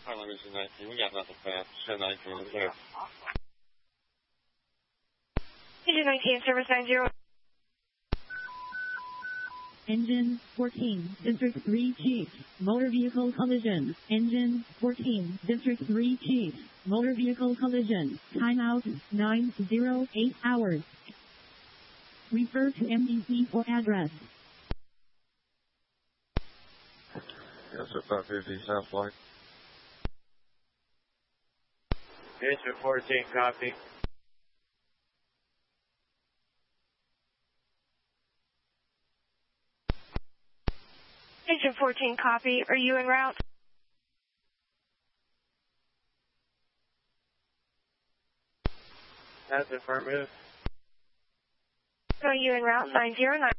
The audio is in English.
Television 19, we got nothing fast. Show 19 is there. Engine 19, service 90. Engine 14, District 3 Chief, motor vehicle collision. Engine 14, District 3 Chief, motor vehicle collision. Timeout 908 hours. Refer to MDC for address. Yes, sir, 550 South Flight. Engine 14, copy. Engine 14, copy. Are you en route? That's affirmative. Are you en route 909?